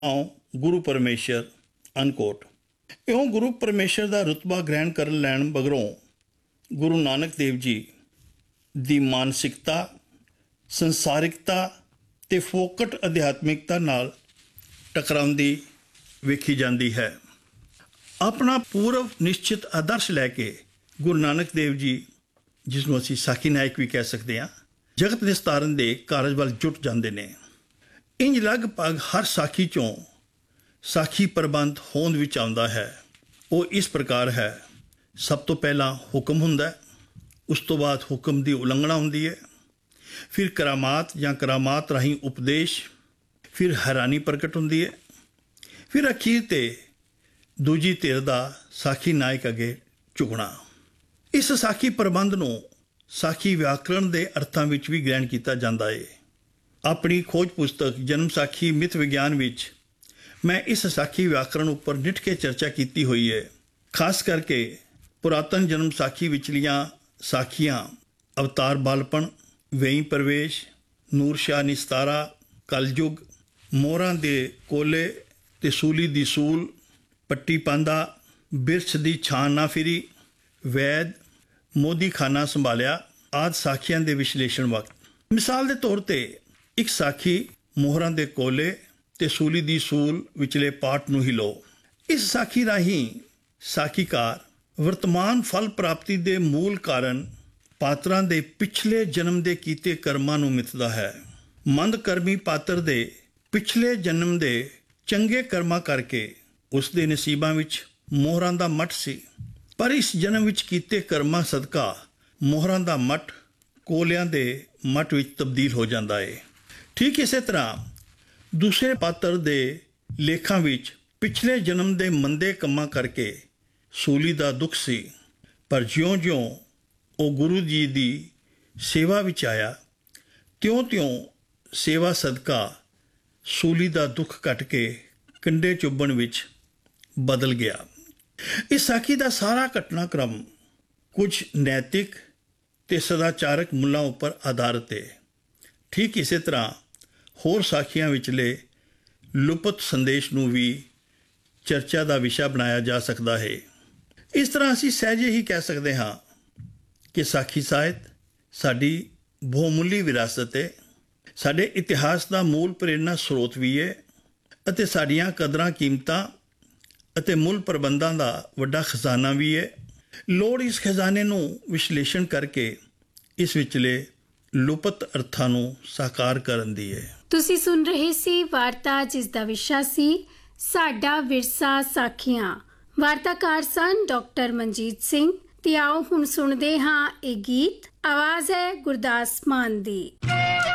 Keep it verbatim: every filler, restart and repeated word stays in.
ਆਉ ਗੁਰੂ ਪਰਮੇਸ਼ਰ ਅਨਕੋਟ। ਇਉਂ ਗੁਰੂ ਪਰਮੇਸ਼ਰ ਦਾ ਰੁਤਬਾ ਗ੍ਰਹਿਣ ਕਰਨ ਲੈਣ ਮਗਰੋਂ ਗੁਰੂ ਨਾਨਕ ਦੇਵ ਜੀ ਦੀ ਮਾਨਸਿਕਤਾ ਸੰਸਾਰਿਕਤਾ ਅਤੇ ਫੋਕਟ ਅਧਿਆਤਮਿਕਤਾ ਨਾਲ ਟਕਰਾਉਂਦੀ ਵੇਖੀ ਜਾਂਦੀ ਹੈ। ਆਪਣਾ ਪੂਰਵ ਨਿਸ਼ਚਿਤ ਆਦਰਸ਼ ਲੈ ਕੇ ਗੁਰੂ ਨਾਨਕ ਦੇਵ ਜੀ, ਜਿਸ ਨੂੰ ਅਸੀਂ ਸਾਖੀ ਨਾਇਕ ਵੀ ਕਹਿ ਸਕਦੇ ਹਾਂ, ਜਗਤ ਨਿਸਤਾਰਨ ਦੇ ਕਾਰਜ ਵੱਲ ਜੁਟ ਜਾਂਦੇ ਨੇ। ਇੰਜ ਲਗਭਗ ਹਰ ਸਾਖੀ 'ਚੋਂ ਸਾਖੀ ਪ੍ਰਬੰਧ ਹੋਂਦ ਵਿੱਚ ਆਉਂਦਾ ਹੈ। ਉਹ ਇਸ ਪ੍ਰਕਾਰ ਹੈ: ਸਭ ਤੋਂ ਪਹਿਲਾਂ ਹੁਕਮ ਹੁੰਦਾ, ਉਸ ਤੋਂ ਬਾਅਦ ਹੁਕਮ ਦੀ ਉਲੰਘਣਾ ਹੁੰਦੀ ਹੈ, ਫਿਰ ਕਰਾਮਾਤ ਜਾਂ ਕਰਾਮਾਤ ਰਾਹੀਂ ਉਪਦੇਸ਼, ਫਿਰ ਹੈਰਾਨੀ ਪ੍ਰਗਟ ਹੁੰਦੀ ਹੈ, ਫਿਰ ਅਖੀਰ 'ਤੇ ਦੂਜੀ ਧਿਰ ਦਾ ਸਾਖੀ ਨਾਇਕ ਅੱਗੇ ਝੁਕਣਾ। ਇਸ ਸਾਖੀ ਪ੍ਰਬੰਧ ਨੂੰ ਸਾਖੀ ਵਿਆਕਰਣ ਦੇ ਅਰਥਾਂ ਵਿੱਚ ਵੀ ਗ੍ਰਹਿਣ ਕੀਤਾ ਜਾਂਦਾ ਹੈ। ਆਪਣੀ ਖੋਜ ਪੁਸਤਕ ਜਨਮ ਸਾਖੀ ਮਿਥ ਵਿਗਿਆਨ ਵਿੱਚ ਮੈਂ ਇਸ ਸਾਖੀ ਵਿਆਕਰਣ ਉੱਪਰ ਨਿੱਠ ਕੇ ਚਰਚਾ ਕੀਤੀ ਹੋਈ ਹੈ। ਖਾਸ ਕਰਕੇ ਪੁਰਾਤਨ ਜਨਮ ਸਾਖੀ ਵਿਚਲੀਆਂ ਸਾਖੀਆਂ ਅਵਤਾਰ ਬਾਲਪਣ, ਵੇਈ ਪ੍ਰਵੇਸ਼, ਨੂਰ ਸ਼ਾਹ ਨਿਸਤਾਰਾ, ਕਲਯੁਗ, ਮੋਹਰਾਂ ਦੇ ਕੋਲੇ ਤੇ ਸੂਲੀ ਦੀ ਸੂਲ, ਪੱਟੀ ਪਾਂਦਾ, ਬਿਰਛ ਦੀ ਛਾਂ ਨਾ ਫਿਰੀ, ਵੈਦ, ਮੋਦੀ ਖਾਨਾ ਸੰਭਾਲਿਆ ਆਦਿ ਸਾਖੀਆਂ ਦੇ ਵਿਸ਼ਲੇਸ਼ਣ ਵਕਤ। ਮਿਸਾਲ ਦੇ ਤੌਰ 'ਤੇ ਇੱਕ ਸਾਖੀ ਮੋਹਰਾਂ ਦੇ ਕੋਲੇ ਤੇ ਸੂਲੀ ਦੀ ਸੂਲ ਵਿਚਲੇ ਪਾਠ ਨੂੰ ਹੀ ਲਓ। ਇਸ ਸਾਖੀ ਰਾਹੀਂ ਸਾਖੀਕਾਰ ਵਰਤਮਾਨ ਫਲ ਪ੍ਰਾਪਤੀ ਦੇ ਮੂਲ ਕਾਰਨ ਪਾਤਰਾਂ ਦੇ ਪਿਛਲੇ ਜਨਮ ਦੇ ਕੀਤੇ ਕਰਮਾਂ ਨੂੰ ਮਿਥਦਾ ਹੈ। ਮੰਦਕਰਮੀ ਪਾਤਰ ਦੇ ਪਿਛਲੇ ਜਨਮ ਦੇ ਚੰਗੇ ਕਰਮਾਂ ਕਰਕੇ ਉਸ ਦੇ ਨਸੀਬਾਂ ਵਿੱਚ ਮੋਹਰਾਂ ਦਾ ਮੱਟ ਸੀ, ਪਰ ਇਸ ਜਨਮ ਵਿੱਚ ਕੀਤੇ ਕਰਮਾਂ ਸਦਕਾ ਮੋਹਰਾਂ ਦਾ ਮੱਟ ਕੋਲਿਆਂ ਦੇ ਮੱਟ ਵਿੱਚ ਤਬਦੀਲ ਹੋ ਜਾਂਦਾ ਹੈ। ਠੀਕ ਇਸੇ ਤਰ੍ਹਾਂ ਦੂਸਰੇ ਪਾਤਰ ਦੇ ਲੇਖਾਂ ਵਿੱਚ ਪਿਛਲੇ ਜਨਮ ਦੇ ਮੰਦੇ ਕੰਮਾਂ ਕਰਕੇ ਸੂਲੀ ਦਾ ਦੁੱਖ ਸੀ, ਪਰ ਜਿਉਂ-ਜਿਉਂ ਉਹ ਗੁਰੂ ਜੀ ਦੀ ਸੇਵਾ ਵਿੱਚ ਆਇਆ, ਤਿਉਂ-ਤਿਉਂ ਸੇਵਾ ਸਦਕਾ ਸੂਲੀ ਦਾ ਦੁੱਖ ਘਟ ਕੇ ਕੰਡੇ ਚੁੱਭਣ ਵਿੱਚ ਬਦਲ ਗਿਆ। ਇਸ ਸਾਖੀ ਦਾ ਸਾਰਾ ਘਟਨਾਕ੍ਰਮ ਕੁਝ ਨੈਤਿਕ ਤੇ ਸਦਾਚਾਰਕ ਮੁੱਲਾਂ ਉੱਪਰ ਆਧਾਰਿਤ ਹੈ। ਠੀਕ ਇਸੇ ਤਰ੍ਹਾਂ ਹੋਰ ਸਾਖੀਆਂ ਵਿਚਲੇ ਲੁਪਤ ਸੰਦੇਸ਼ ਨੂੰ ਵੀ ਚਰਚਾ ਦਾ ਵਿਸ਼ਾ ਬਣਾਇਆ ਜਾ ਸਕਦਾ ਹੈ। ਇਸ ਤਰ੍ਹਾਂ ਅਸੀਂ ਸਹਿਜੇ ਹੀ ਕਹਿ ਸਕਦੇ ਹਾਂ ਕਿ ਸਾਖੀ ਸਾਹਿਤ ਸਾਡੀ ਬਹੁਮੁੱਲੀ ਵਿਰਾਸਤ ਹੈ, ਸਾਡੇ ਇਤਿਹਾਸ ਦਾ ਮੂਲ ਪ੍ਰੇਰਨਾ ਸਰੋਤ ਵੀ ਹੈ ਅਤੇ ਸਾਡੀਆਂ ਕਦਰਾਂ ਕੀਮਤਾਂ ਅਤੇ ਮੁੱਲ ਪ੍ਰਬੰਧਾਂ ਦਾ ਵੱਡਾ ਖਜ਼ਾਨਾ ਵੀ ਹੈ। ਲੋੜ ਇਸ ਖਜ਼ਾਨੇ ਨੂੰ ਵਿਸ਼ਲੇਸ਼ਣ ਕਰਕੇ ਇਸ ਵਿਚਲੇ ਲੁਪਤ ਅਰਥਾਂ ਨੂੰ ਸਾਕਾਰ ਕਰਨ ਦੀ ਹੈ। ਤੁਸੀਂ ਸੁਣ ਰਹੇ ਸੀ ਵਾਰਤਾ, ਜਿਸ ਦਾ ਵਿਸ਼ਾ ਸੀ ਸਾਡਾ ਵਿਰਸਾ ਸਾਖੀਆਂ। ਵਾਰਤਾਕਾਰ ਸਨ ਡਾਕਟਰ ਮਨਜੀਤ ਸਿੰਘ। ਤੇ ਆਓ ਹੁਣ ਸੁਣਦੇ ਹਾਂ ਇਹ ਗੀਤ। ਆਵਾਜ਼ ਹੈ ਗੁਰਦਾਸ ਮਾਨ ਦੀ।